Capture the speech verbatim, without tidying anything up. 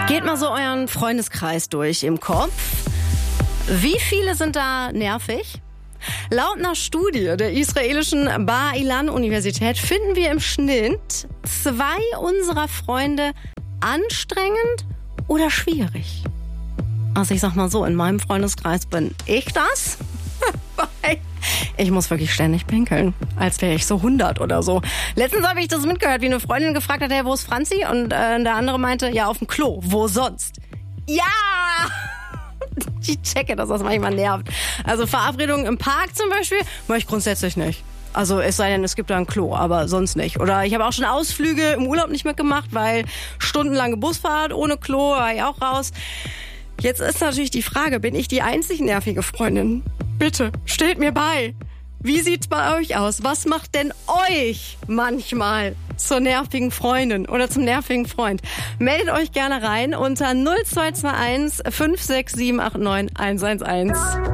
Geht mal so euren Freundeskreis durch im Kopf. Wie viele sind da nervig? Laut einer Studie der israelischen Bar-Ilan-Universität finden wir im Schnitt zwei unserer Freunde anstrengend oder schwierig. Also ich sag mal so, in meinem Freundeskreis bin ich das. Ich muss wirklich ständig pinkeln, als wäre ich so hundert oder so. Letztens habe ich das mitgehört, wie eine Freundin gefragt hat, hey, wo ist Franzi? Und äh, der andere meinte, ja, auf dem Klo. Wo sonst? Ja! Ich checke, dass das manchmal nervt. Also Verabredungen im Park zum Beispiel, mache ich grundsätzlich nicht. Also es sei denn, es gibt da ein Klo, aber sonst nicht. Oder ich habe auch schon Ausflüge im Urlaub nicht mitgemacht, weil stundenlange Busfahrt ohne Klo, war ich auch raus. Jetzt ist natürlich die Frage, bin ich die einzig nervige Freundin? Bitte, steht mir bei. Wie sieht's bei euch aus? Was macht denn euch manchmal zur nervigen Freundin oder zum nervigen Freund? Meldet euch gerne rein unter null zwei zwei eins fünf sechs sieben acht neun eins eins eins.